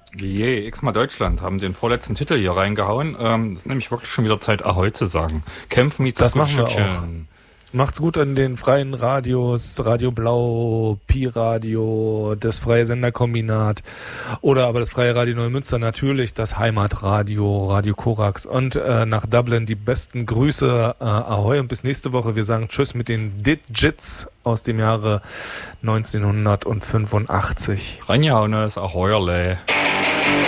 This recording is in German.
Je, x-mal Deutschland haben den vorletzten Titel hier reingehauen. Es ist nämlich wirklich schon wieder Zeit, Ahoi zu sagen. Kämpfen mit Das machen wir auch. Macht's gut an den freien Radios, Radio Blau, Pi-Radio, das Freie Senderkombinat oder aber das Freie Radio Neumünster, natürlich das Heimatradio, Radio Korax und nach Dublin die besten Grüße, Ahoi und bis nächste Woche. Wir sagen Tschüss mit den Digits aus dem Jahre 1985. Reinjaunes, Ahoierle.